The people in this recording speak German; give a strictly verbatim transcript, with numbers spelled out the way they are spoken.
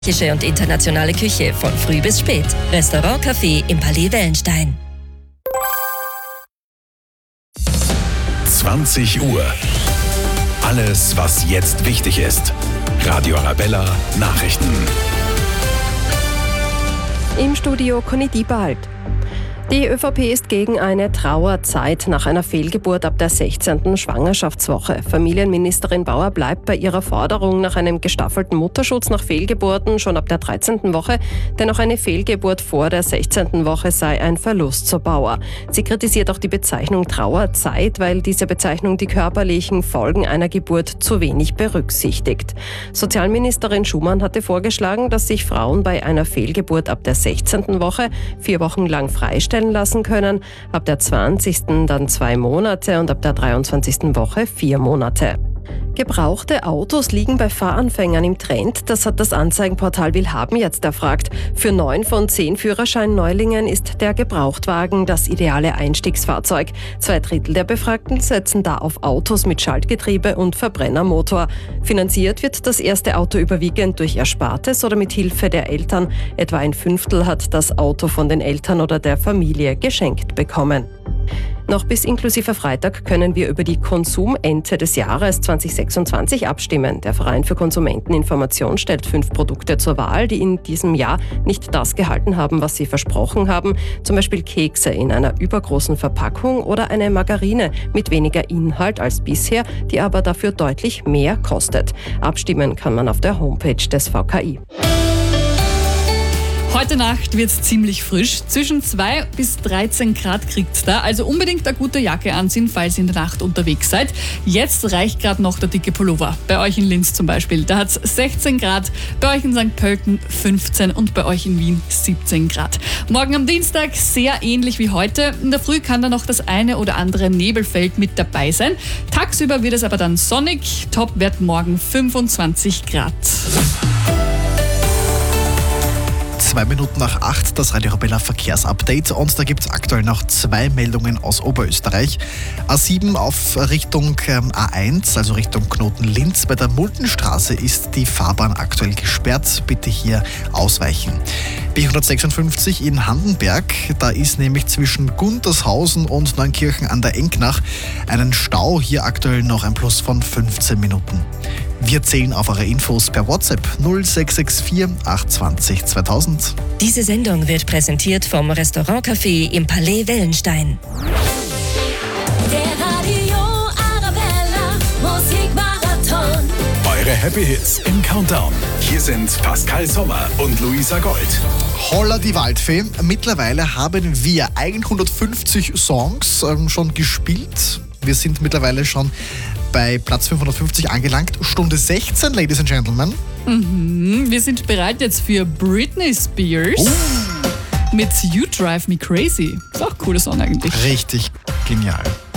Österreichische und internationale Küche von früh bis spät. Restaurant Café im Palais Wellenstein. zwanzig Uhr. Alles, was jetzt wichtig ist. Radio Arabella Nachrichten. Im Studio Conny Diebald. Die ÖVP ist gegen eine Trauerzeit nach einer Fehlgeburt ab der sechzehnten Schwangerschaftswoche. Familienministerin Bauer bleibt bei ihrer Forderung nach einem gestaffelten Mutterschutz nach Fehlgeburten schon ab der dreizehnten Woche, denn auch eine Fehlgeburt vor der sechzehnten Woche sei ein Verlust, so Bauer. Sie kritisiert auch die Bezeichnung Trauerzeit, weil diese Bezeichnung die körperlichen Folgen einer Geburt zu wenig berücksichtigt. Sozialministerin Schumann hatte vorgeschlagen, dass sich Frauen bei einer Fehlgeburt ab der sechzehnten Woche vier Wochen lang freistellen lassen können, ab der zwanzigsten dann zwei Monate und ab der dreiundzwanzigsten Woche vier Monate. Gebrauchte Autos liegen bei Fahranfängern im Trend, das hat das Anzeigenportal Willhaben jetzt erfragt. Für neun von zehn Führerschein-Neulingen ist der Gebrauchtwagen das ideale Einstiegsfahrzeug. Zwei Drittel der Befragten setzen da auf Autos mit Schaltgetriebe und Verbrennermotor. Finanziert wird das erste Auto überwiegend durch Erspartes oder mit Hilfe der Eltern. Etwa ein Fünftel hat das Auto von den Eltern oder der Familie geschenkt bekommen. Noch bis inklusive Freitag können wir über die Konsumente des Jahres zwanzig sechsundzwanzig abstimmen. Der Verein für Konsumenteninformation stellt fünf Produkte zur Wahl, die in diesem Jahr nicht das gehalten haben, was sie versprochen haben. Zum Beispiel Kekse in einer übergroßen Verpackung oder eine Margarine mit weniger Inhalt als bisher, die aber dafür deutlich mehr kostet. Abstimmen kann man auf der Homepage des V K I. Heute Nacht wird es ziemlich frisch. Zwischen zwei bis dreizehn Grad kriegt es da. Also unbedingt eine gute Jacke anziehen, falls ihr in der Nacht unterwegs seid. Jetzt reicht gerade noch der dicke Pullover. Bei euch in Linz zum Beispiel. Da hat es sechzehn Grad, bei euch in Sankt Pölten fünfzehn und bei euch in Wien siebzehn Grad. Morgen am Dienstag sehr ähnlich wie heute. In der Früh kann da noch das eine oder andere Nebelfeld mit dabei sein. Tagsüber wird es aber dann sonnig. Topwert morgen fünfundzwanzig Grad. Zwei Minuten nach acht, das Radio Arabella Verkehrsupdate, und da gibt es aktuell noch zwei Meldungen aus Oberösterreich. A sieben auf Richtung ähm, A eins, also Richtung Knoten Linz. Bei der Muldenstraße ist die Fahrbahn aktuell gesperrt. Bitte hier ausweichen. B hundertsechsundfünfzig in Handenberg, da ist nämlich zwischen Guntershausen und Neunkirchen an der Enknach einen Stau. Hier aktuell noch ein Plus von fünfzehn Minuten. Wir zählen auf eure Infos per WhatsApp null sechs sechs vier acht zwei null zweitausend. Diese Sendung wird präsentiert vom Restaurant Café im Palais Wellenstein. Der Radio Arabella Musikmarathon. Eure Happy Hits im Countdown. Hier sind Pascal Sommer und Luisa Gold. Holla die Waldfee. Mittlerweile haben wir eigentlich hundertfünfzig Songs ähm, schon gespielt. Wir sind mittlerweile schon bei Platz fünfhundertfünfzig angelangt. Stunde sechzehn, Ladies and Gentlemen. Mhm, wir sind bereit jetzt für Britney Spears Oh. mit You Drive Me Crazy. Ist auch ein cooler Song eigentlich. Richtig genial.